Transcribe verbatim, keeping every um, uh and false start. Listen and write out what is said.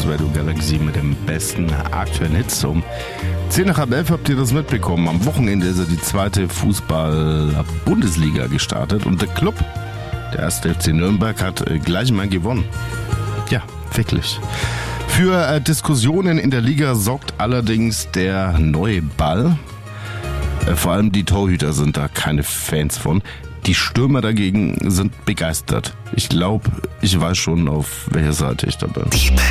ist Radio Galaxy mit dem besten aktuellen Hits um zehn nach halb elf. Habt ihr das mitbekommen? Am Wochenende ist ja die zweite Fußball-Bundesliga gestartet und der Club, der erste F C Nürnberg, hat gleich mal gewonnen. Ja, wirklich. Für äh, Diskussionen in der Liga sorgt allerdings der neue Ball. Äh, vor allem die Torhüter sind da keine Fans von. Die Stürmer dagegen sind begeistert. Ich glaube, ich weiß schon, auf welcher Seite ich da bin. Die